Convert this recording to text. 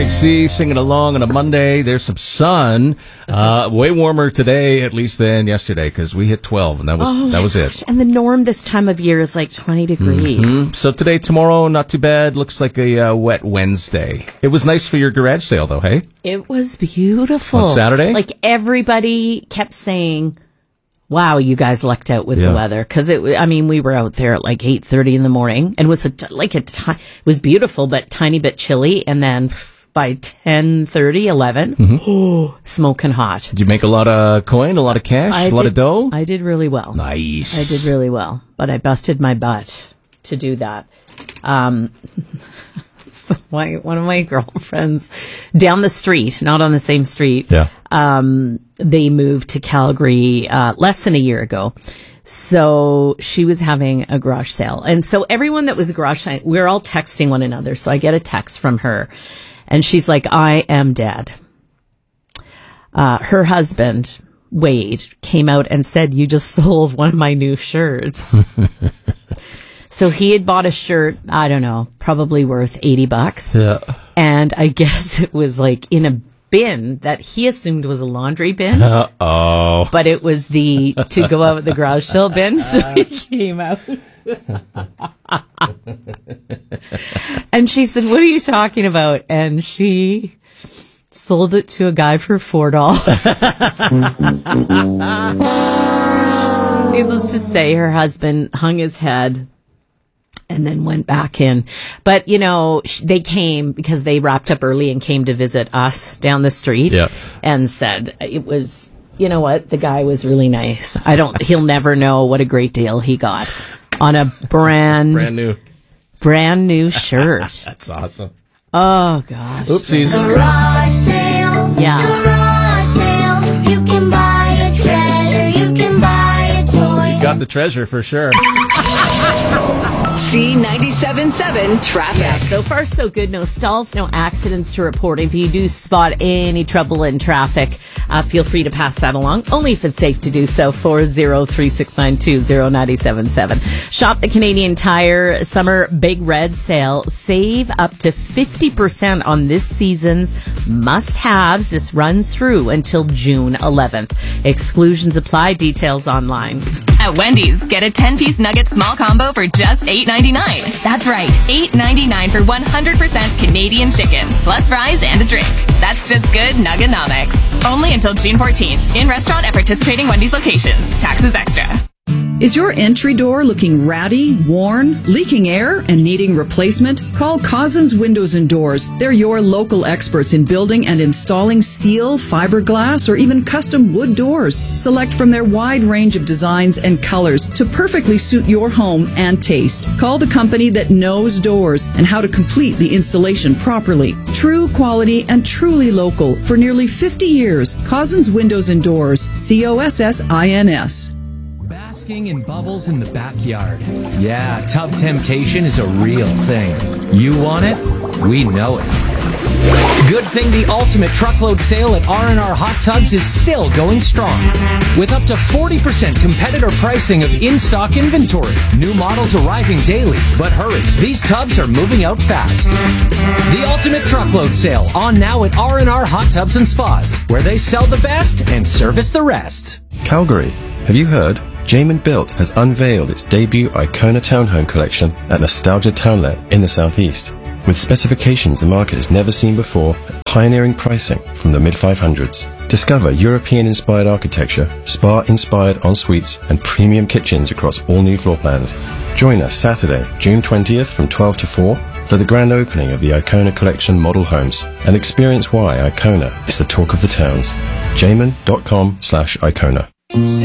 Big C singing along on a Monday. There's some sun. Way warmer today, at least, than yesterday, because we hit 12, and that was it. And the norm this time of year is like 20 degrees. Mm-hmm. So today, tomorrow, not too bad. Looks like a wet Wednesday. It was nice for your garage sale, though, hey? It was beautiful. On Saturday? Like, everybody kept saying, wow, you guys lucked out with the weather. Because, we were out there at like 8:30 in the morning, and it was it was beautiful, but tiny bit chilly. And then by 10:30, 11, smoking hot. Did you make a lot of coin, a lot of cash, a lot of dough? I did really well. Nice. I did really well, but I busted my butt to do that. So one of my girlfriends down the street, not on the same street, they moved to Calgary less than a year ago. So she was having a garage sale. And so everyone that was garage sale, we were all texting one another. So I get a text from her, and she's like, I am dead. Her husband, Wade, came out and said, you just sold one of my new shirts. So he had bought a shirt, I don't know, probably worth $80. Yeah. And I guess it was like in a bin that he assumed was a laundry bin. Uh-oh. But it was to go out with the garage sale bin. So he came out. And she said, what are you talking about? And she sold it to a guy for $4. Needless to say, her husband hung his head and then went back in. But, they came because they wrapped up early and came to visit us down the street and said it was, you know what, the guy was really nice. He'll never know what a great deal he got on a brand new shirt. That's awesome. Oh, gosh. Oopsies. Garage sale. Yeah. Garage sale. You can buy a treasure. You can buy a toy. Got the treasure for sure. C97.7 traffic. Yeah, so far so good. No stalls, no accidents to report. If you do spot any trouble in traffic, feel free to pass that along, only if it's safe to do so. 403-692-0977. Shop the Canadian Tire Summer Big Red Sale. Save up to 50% on this season's must-haves. This runs through until June 11th. Exclusions apply. Details online. At Wendy's, get a 10-piece nugget small combo for just $8.99. That's right, $8.99 for 100% Canadian chicken, plus fries and a drink. That's just good Nuggenomics. Only until June 14th. In restaurant at participating Wendy's locations. Taxes extra. Is your entry door looking ratty, worn, leaking air, and needing replacement? Call Cozzens Windows and Doors. They're your local experts in building and installing steel, fiberglass, or even custom wood doors. Select from their wide range of designs and colors to perfectly suit your home and taste. Call the company that knows doors and how to complete the installation properly. True quality and truly local for nearly 50 years. Cozzens Windows and Doors. COSSINS. Basking in bubbles in the backyard. Yeah, tub temptation is a real thing. You want it? We know it. Good thing the ultimate truckload sale at R&R Hot Tubs is still going strong. With up to 40% competitor pricing of in-stock inventory. New models arriving daily. But hurry, these tubs are moving out fast. The ultimate truckload sale on now at R&R Hot Tubs and Spas, where they sell the best and service the rest. Calgary, have you heard? Jamin Built has unveiled its debut Icona Townhome collection at Nostalgia Townlet in the southeast. With specifications the market has never seen before, pioneering pricing from the mid-500s. Discover European-inspired architecture, spa-inspired en-suites, and premium kitchens across all new floor plans. Join us Saturday, June 20th from 12 to 4 for the grand opening of the Icona Collection model homes and experience why Icona is the talk of the towns. Jamin.com/Icona.